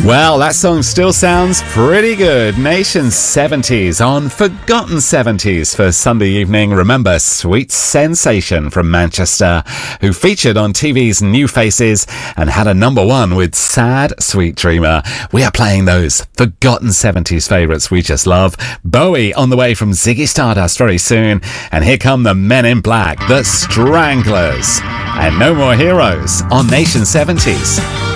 Well, that song still sounds pretty good. Nation 70s on Forgotten 70s for Sunday evening. Remember Sweet Sensation from Manchester, who featured on TV's New Faces and had a number one with Sad Sweet Dreamer. We are playing those Forgotten 70s favourites we just love. Bowie on the way from Ziggy Stardust very soon. And here come the Men in Black, the Stranglers. And No More Heroes on Nation 70s.